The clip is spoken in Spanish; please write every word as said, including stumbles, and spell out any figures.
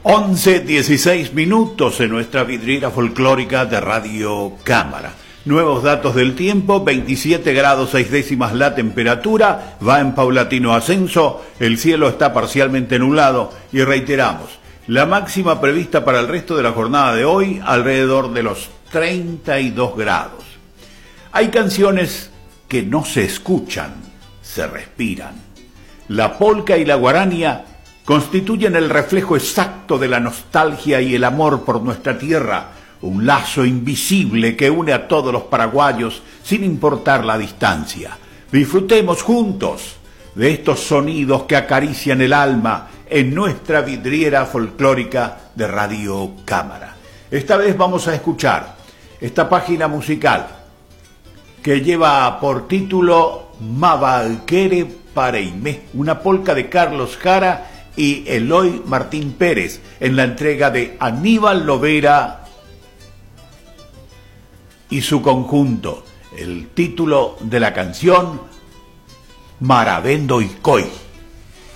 once, dieciséis minutos en nuestra vidriera folclórica de Radio Cámara. Nuevos datos del tiempo: veintisiete grados seis décimas la temperatura, va en paulatino ascenso, el cielo está parcialmente nublado y reiteramos, la máxima prevista para el resto de la jornada de hoy alrededor de los treinta y dos grados. Hay canciones que no se escuchan, se respiran. La polca y la guarania constituyen el reflejo exacto de la nostalgia y el amor por nuestra tierra, un lazo invisible que une a todos los paraguayos sin importar la distancia. Disfrutemos juntos de estos sonidos que acarician el alma en nuestra vidriera folclórica de Radio Cámara. Esta vez vamos a escuchar esta página musical que lleva por título Mabalquere Pareimé, una polca de Carlos Jara y Eloy Martín Pérez, en la entrega de Aníbal Lovera y su conjunto. El título de la canción, Maravendo y Coy.